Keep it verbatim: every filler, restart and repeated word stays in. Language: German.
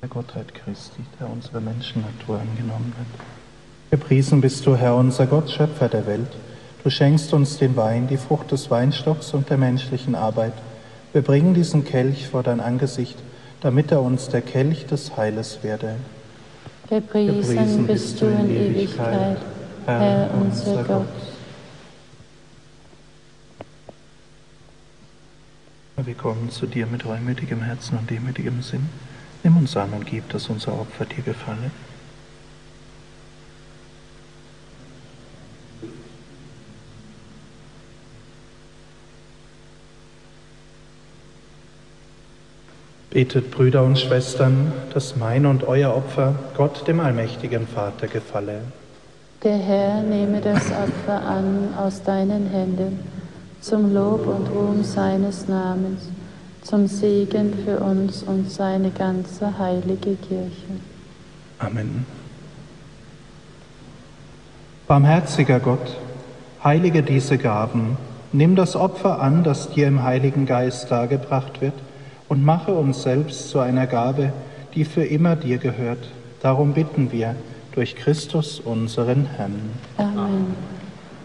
der Gottheit Christi, der unsere Menschennatur angenommen hat. Gepriesen bist du, Herr, unser Gott, Schöpfer der Welt. Du schenkst uns den Wein, die Frucht des Weinstocks und der menschlichen Arbeit. Wir bringen diesen Kelch vor dein Angesicht, damit er uns der Kelch des Heiles werde. Gepriesen, Gepriesen bist du in Ewigkeit, Herr, Herr unser Gott. Wir kommen zu dir mit reumütigem Herzen und demütigem Sinn. Nimm uns an und gib, dass unser Opfer dir gefalle. Betet, Brüder und Schwestern, dass mein und euer Opfer Gott, dem allmächtigen Vater, gefalle. Der Herr nehme das Opfer an aus deinen Händen, zum Lob und Ruhm seines Namens, zum Segen für uns und seine ganze heilige Kirche. Amen. Barmherziger Gott, heilige diese Gaben, nimm das Opfer an, das dir im Heiligen Geist dargebracht wird, und mache uns selbst zu einer Gabe, die für immer dir gehört. Darum bitten wir durch Christus, unseren Herrn. Amen.